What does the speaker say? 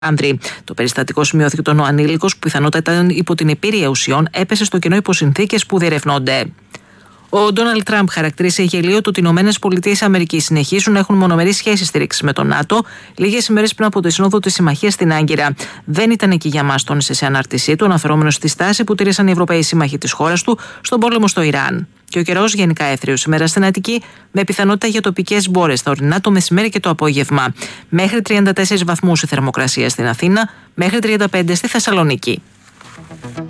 Άνδρη. Το περιστατικό σημειώθηκε όταν ο ανήλικος, που πιθανότατα ήταν υπό την επίρρεια ουσιών, έπεσε στο κενό υπό συνθήκες που διερευνώνται. Ο Ντόναλντ Τραμπ χαρακτήρισε γελίο το ότι οι ΗΠΑ συνεχίζουν να έχουν μονομερή σχέση στήριξη με τον ΝΑΤΟ, λίγες ημέρες πριν από τη σύνοδο της συμμαχίας στην Άγκυρα. Δεν ήταν εκεί για μας, τόνισε σε ανάρτησή του, αναφερόμενος στη στάση που τήρησαν οι Ευρωπαίοι σύμμαχοι της χώρας του στον πόλεμο στο Ιράν. Και ο καιρός γενικά έθριος σήμερα στην Αττική, με πιθανότητα για τοπικές μπόρες στα ορεινά το μεσημέρι και το απόγευμα. Μέχρι 34 βαθμούς η θερμοκρασία στην Αθήνα, μέχρι 35 στη Θεσσαλονίκη.